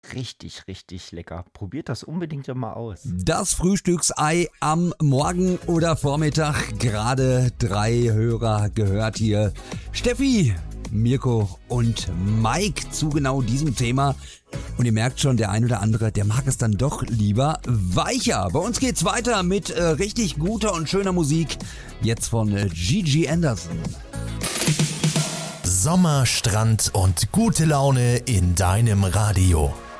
Richtig, richtig lecker. Probiert das unbedingt mal aus. Das Frühstücksei am Morgen oder Vormittag. Gerade 3 Hörer gehört hier. Steffi, Mirko und Mike zu genau diesem Thema. Und ihr merkt schon, der ein oder andere, der mag es dann doch lieber weicher. Bei uns geht's weiter mit richtig guter und schöner Musik. Jetzt von Gigi Anderson. Sommer, Strand und gute Laune in deinem Radio.